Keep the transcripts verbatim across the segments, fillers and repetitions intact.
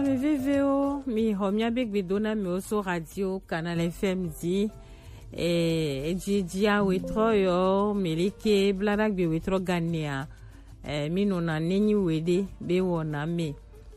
me veveo mi homia begbe dona mi oso radio Canal F M di e ji dia wetro yo melike bladagbe wetro gania e mi no na nenyi wede be wona me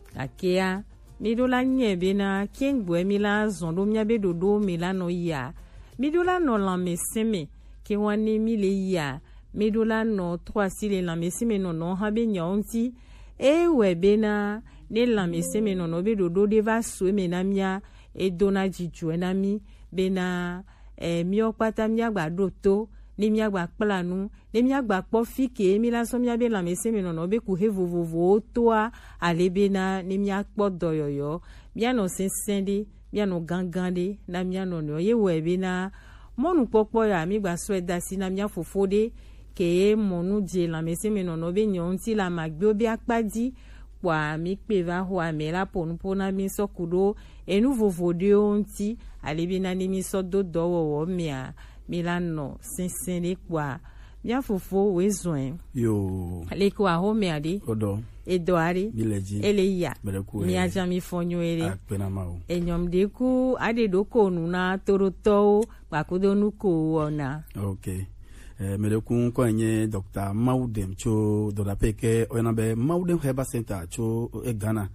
akea mi do la nye be na kengbo mi la zondo mia be dodo mi la no ya mi do la no la me seme ke wani mi le ya mi do la no trois si le la me seme no no ha be nyonti e we be na ne la me seme no no be dodo de va so me na mia e dona jiju na mi be na e mi okpata mi agba doto ni mi agba planu ni mi agba po fike mi la so mi abe la me seme no no be ku he vovovo toa alebe na ni mi akpo doyoyo bia no sensende bia no gangande na mi no no ye we be na monu popo ya mi gba so eda si na mi afofode ke monu je la me seme no no be nyonti la magbe obi akpadi kwa mi pe va ho amela ponu pona mi sokudo enu vovode onti alebe na ni mi so do dowo mia milano sinsene kwa bia fofo wezoen yo le kwa ho me ade odo edoari bileji eleya bereku mi aja mi fonyo ere apena mawo enyom deku ade doko nu na toroto pakudo nu ko ona. Okay. Eh, mereku ko nye Doctor Maudem cho do la peke oyana be Maudem Herbal Center cho e Ghana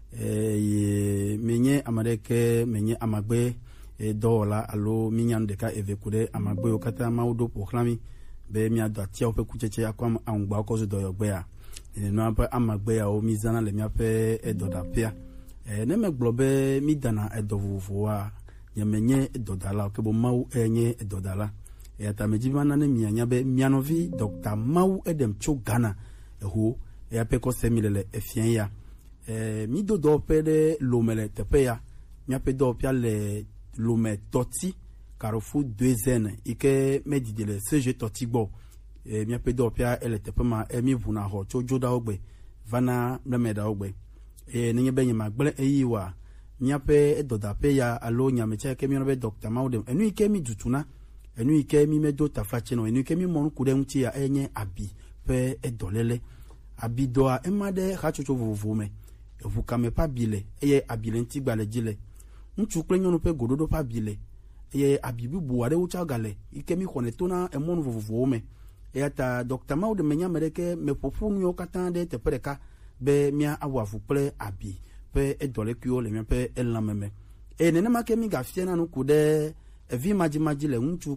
eh ye menye amareke menye amagbe e dola alo minyande ka evekude amagbe okata Maudo proclami be mi ado atia ope kucheche akwam angba ko zo do yogbe a e no apa amagbe a o mizana le mi ape e do da pia e ne me globe mi dana e do vovo a nyamenye e do dala ke bo mau enye e do dala e ata mejibana ne mianya be mianovi Doctor Mau Edem cho Ghana e ho e ape ko semilele e fien ya e mi do do pe de lomele tepe ya mi ape do pia le lome toti Carrefour deux zen ike medidele C G toti gbo e mi ape do pia ele tepe ma e mi vuna ho cho joda ogbe vana mlemeda ogbe e ninye benye magbele eyiwa mi ape e doda pe ya alo nyameche ke mi no be Doctor Mau Edem enu ike mi jutuna enu ike mi medo tafache no enu ike mi monu kude nti ya enye abi pe edolele abi doa emade ha chocho vovo me evuka me pa bile eye abile nti gbale jile ntu kle nyonu pe gododo pa bile eye abibi buware ucha gale ike mi khone tona emonu vovo me eye ta Doctor Mau Edem menya mereke me popunu yo katande te pereka be mia awafu ple abi pe edole kyo le mi pe elameme e nene make mi gafie na no kude evi maji maji le ntu